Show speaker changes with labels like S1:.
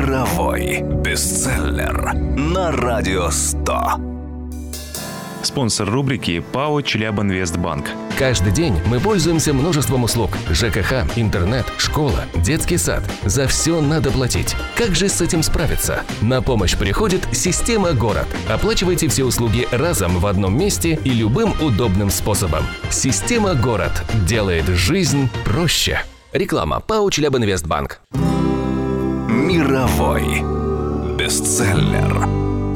S1: Мировой бестселлер на Радио 100.
S2: Спонсор рубрики ПАО «Челябинвестбанк».
S3: Каждый день мы пользуемся множеством услуг. ЖКХ, интернет, школа, детский сад. За все надо платить. Как же с этим справиться? На помощь приходит система «Город». Оплачивайте все услуги разом в одном месте и любым удобным способом. Система «Город» делает жизнь проще. Реклама. ПАО «Челябинвестбанк».
S1: Мировой бестселлер.